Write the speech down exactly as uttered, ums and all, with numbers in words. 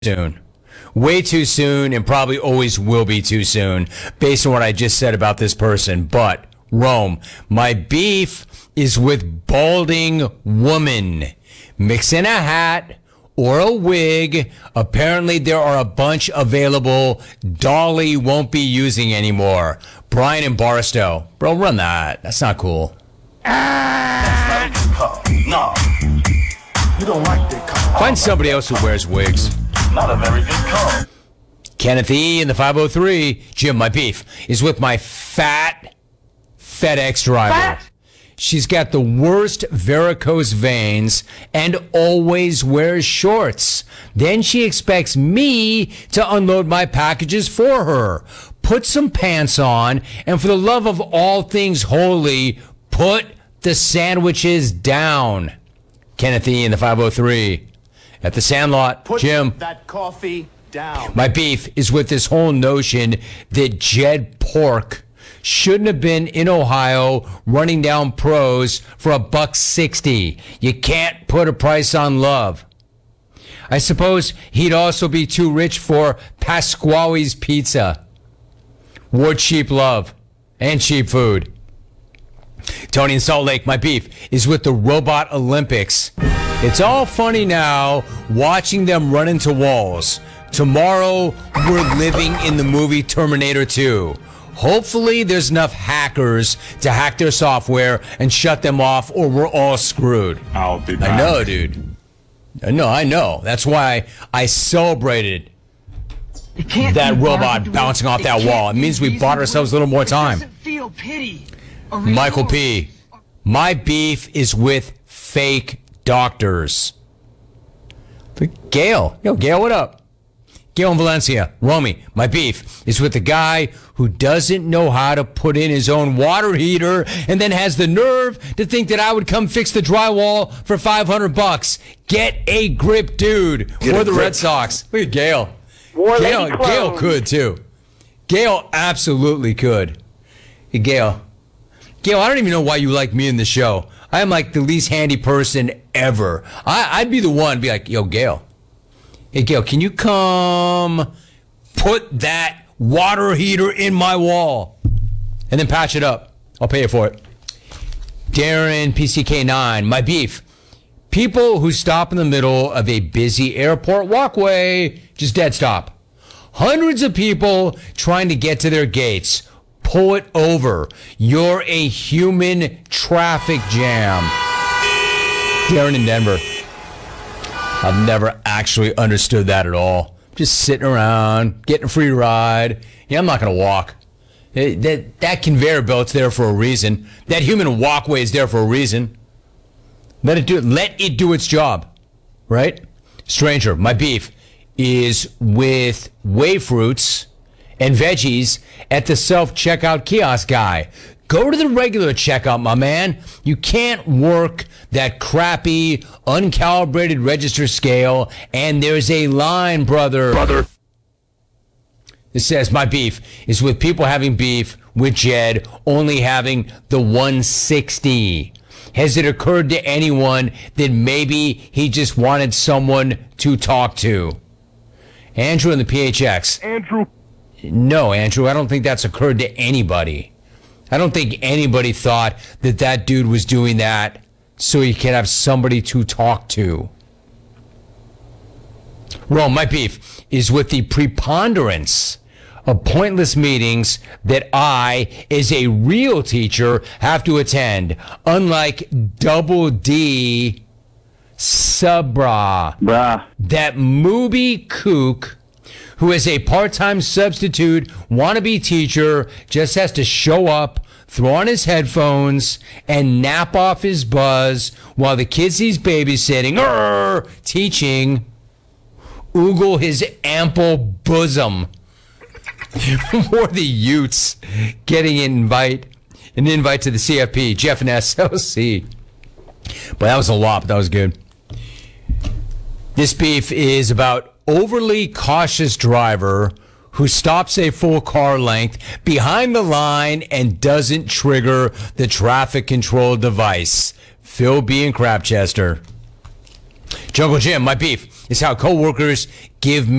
soon. Way too soon, and probably always will be too soon, based on what I just said about this person. But, Rome, my beef is with balding woman. Mix in a hat or a wig. Apparently, there are a bunch available Dolly won't be using anymore. Brian and Barstow. Bro, run that. That's not cool. That's not a good call. No. You don't like that call. Find somebody else who wears wigs. Not a very good call. Kenneth E. in the five oh three. Jim, my beef is with my fat FedEx driver. Fat? She's got the worst varicose veins and always wears shorts. Then she expects me to unload my packages for her. Put some pants on, and for the love of all things holy, put the sandwiches down. Kenneth E. in the five oh three. At the Sandlot, Put Jim. that coffee down. My beef is with this whole notion that Jed Pork shouldn't have been in Ohio running down pros for a buck sixty. You can't put a price on love. I suppose he'd also be too rich for Pasquale's Pizza. War cheap love and cheap food. Tony in Salt Lake, my beef is with the Robot Olympics. It's all funny now watching them run into walls. Tomorrow, we're living in the movie Terminator two. Hopefully, there's enough hackers to hack their software and shut them off, or we're all screwed. I'll be back. I know, dude. No, I know. That's why I celebrated that robot bouncing off that wall. It means we bought ourselves a little more time. Feel pity. Michael P. My beef is with fake doctors. Gail. Yo, Gail, what up? Gail in Valencia. Romy, my beef is with the guy who doesn't know how to put in his own water heater and then has the nerve to think that I would come fix the drywall for five hundred bucks. Get a grip, dude. Get or a the grip. Red Sox. Look at Gail. War Gail, Lady Gail Clone. could, too. Gail absolutely could. Hey, Gail. Gail, I don't even know why you like me in the show. I am like the least handy person ever. I, I'd be the one to be like, yo, Gail. Hey, Gail, can you come put that water heater in my wall and then patch it up? I'll pay you for it. Darren, P C K nine, my beef. People who stop in the middle of a busy airport walkway, just dead stop. Hundreds of people trying to get to their gates. Pull it over. You're a human traffic jam. Darren in Denver. I've never actually understood that at all. Just sitting around, getting a free ride. Yeah, I'm not going to walk. Eh, That, that conveyor belt's there for a reason. That human walkway is there for a reason. Let it do it. Let it do its job. Right? Stranger, my beef is with whey fruits and veggies at the self-checkout kiosk guy. Go to the regular checkout, my man. You can't work that crappy, uncalibrated register scale, and there's a line, brother. Brother. It says, my beef is with people having beef with Jed only having the one sixty. Has it occurred to anyone that maybe he just wanted someone to talk to? Andrew in the P H X. Andrew. No, Andrew, I don't think that's occurred to anybody. I don't think anybody thought that that dude was doing that so he could have somebody to talk to. Rome, my beef is with the preponderance of pointless meetings that I, as a real teacher, have to attend, unlike Double D Sabra. Bruh. That mooby kook who is a part-time substitute wannabe teacher just has to show up, throw on his headphones, and nap off his buzz while the kids he's babysitting, er, teaching, oogle his ample bosom. Or the Utes getting an invite, an invite to the C F P, Jeff and S L C. But that was a lot, but that was good. This beef is about overly cautious driver who stops a full car length behind the line and doesn't trigger the traffic control device. Phil B. in Crapchester. Jungle Jim, my beef It's how coworkers give me